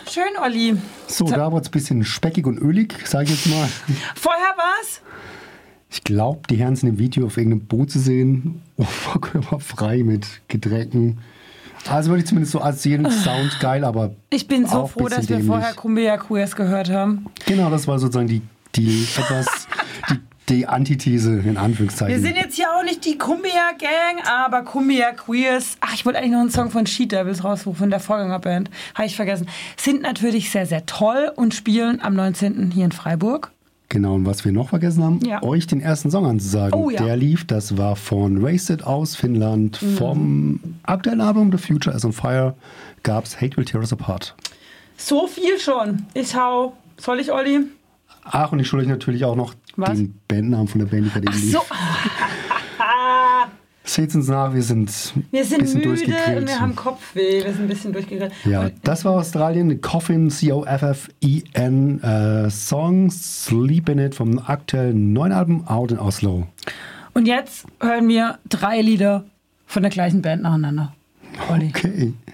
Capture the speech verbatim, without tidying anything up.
schön, Olli. So, da wird es ein bisschen speckig und ölig, sage ich jetzt mal. Vorher war's? Ich glaube, die Herren sind im Video auf irgendeinem Boot zu sehen. Oberkörperfrei mit Getränken. Also würde ich zumindest so erzählen, Sound geil, aber ich bin so auch froh, dass wir dämlich. vorher Kumbaya Queers gehört haben. Genau, das war sozusagen die, die etwas... die, die Antithese, in Anführungszeichen. Wir sind jetzt hier auch nicht die Kumbaya Gang, aber Kumbaya Queers, ach, ich wollte eigentlich noch einen Song von Sheet Devils raussuchen, von der Vorgängerband, habe ich vergessen, sind natürlich sehr, sehr toll und spielen am neunzehnten hier in Freiburg. Genau, und was wir noch vergessen haben, ja. euch den ersten Song anzusagen. Oh, ja. Der lief, das war von Wasted aus Finnland, mhm. vom aktuellen Album The Future is on Fire, gab es Hate Will Tear Us Apart. So viel schon. Ich hau, soll ich, Olli? Ach, und ich schulde euch natürlich auch noch Was? den Bandnamen von der Band, die bei so. Seht uns nach, wir sind Wir sind bisschen müde und wir haben Kopfweh. Wir sind ein bisschen durchgegrillt. Ja, das war Australien. Coffin, C O F F I N, äh, Song Sleep in It vom aktuellen neuen Album Out in Oslo. Und jetzt hören wir drei Lieder von der gleichen Band nacheinander. Olli. Okay.